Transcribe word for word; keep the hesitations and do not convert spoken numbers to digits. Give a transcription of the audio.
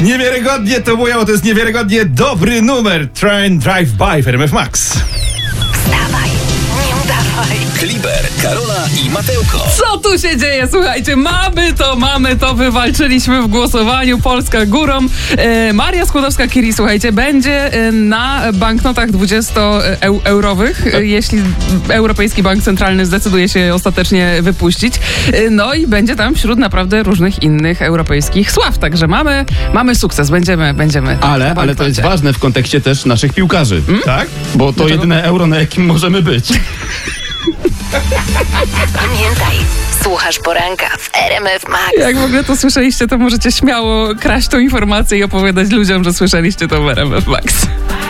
Niewiarygodnie to mówią, to jest niewiarygodnie dobry numer. Train Drive By w R M F Max. Wstawaj, nie udawaj. Kliber, Karola i Mateuko. Co tu się dzieje? Słuchajcie, mamy to, mamy to, wywalczyliśmy w głosowaniu. Polska górą. E, Maria Skłodowska-Curie, słuchajcie, będzie e, na banknotach dwudziestoeurowych, e, jeśli Europejski Bank Centralny zdecyduje się ostatecznie wypuścić. E, no i będzie tam wśród naprawdę różnych innych europejskich sław. Także mamy, mamy sukces, będziemy, będziemy. Ale, ale to jest ważne w kontekście też naszych piłkarzy. Hmm? Tak? Bo to Dlaczego? jedyne euro, na jakim możemy być. Pamiętaj, słuchasz poranka w R M F Max. Jak w ogóle to słyszeliście, to możecie śmiało kraść tą informację i opowiadać ludziom, że słyszeliście to w R M F Max.